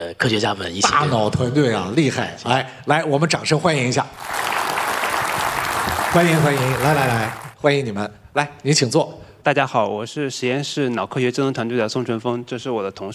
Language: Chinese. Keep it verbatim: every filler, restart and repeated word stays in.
呃科学家们一起。 大脑团队啊，厉害！哎，来，我们掌声欢迎一下。欢迎欢迎，来来来，欢迎你们，来，您请坐。 大家好，我是实验室脑科学智能团队的宋春峰，这是我的同事。